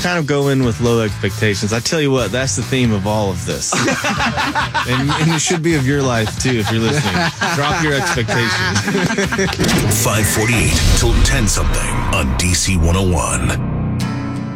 kind of go in with low expectations. I tell you what, that's the theme of all of this. and it should be of your life, too, if you're listening. Drop your expectations. 548 till 10 something on DC 101.